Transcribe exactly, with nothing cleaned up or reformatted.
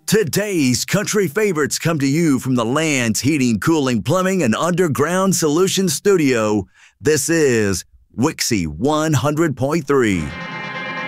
Today's country favorites come to you from the Land's Heating, Cooling, Plumbing, and Underground Solutions Studio. This is Wixie one hundred point three.